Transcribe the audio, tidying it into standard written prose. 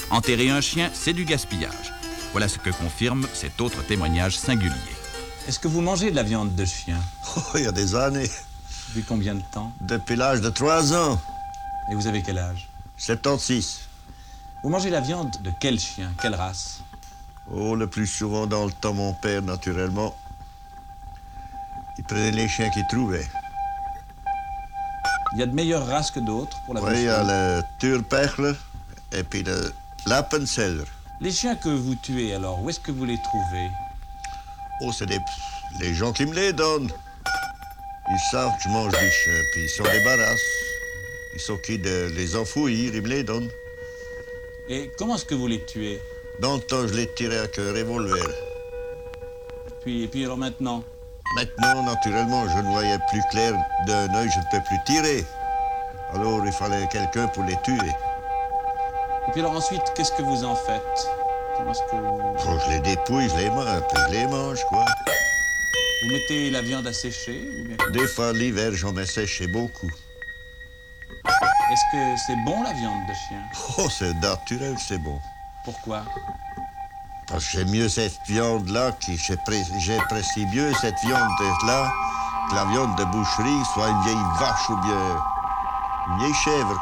Enterrer un chien, c'est du gaspillage. Voilà ce que confirme cet autre témoignage singulier. Est-ce que vous mangez de la viande de chien? Oh, il y a des années. Depuis combien de temps? Depuis l'âge de 3 ans. Et vous avez quel âge? 76. Vous mangez la viande de quel chien? Quelle race? Oh, le plus souvent dans le temps, mon père, naturellement. Il prenait les chiens qu'il trouvait. Il y a de meilleures races que d'autres pour la Oui, il y a boucherie. le Turperle et puis le Lappenzeller. Les chiens que vous tuez alors, où est-ce que vous les trouvez? Oh, c'est les gens qui me les donnent. Ils savent que je mange des chiens, puis ils s'en débarrassent. Ils sont qui de les enfouir, ils me les donnent. Et comment est-ce que vous les tuez? Dans le temps, je les tirais avec un revolver. Et puis alors maintenant? Maintenant, naturellement, je ne voyais plus clair d'un œil, je ne peux plus tirer. Alors, il fallait quelqu'un pour les tuer. Et puis alors ensuite, qu'est-ce que vous en faites? Comment est-ce que Oh, je les dépouille, je les mange, quoi. vous mettez la viande à sécher ou bien... Des fois, l'hiver, j'en mets sécher beaucoup. Est-ce que c'est bon la viande de chien? Oh, c'est naturel, c'est bon. Pourquoi? Parce que j'aime mieux cette viande-là, j'apprécie mieux cette viande-là que la viande de boucherie, soit une vieille vache ou bien une vieille chèvre.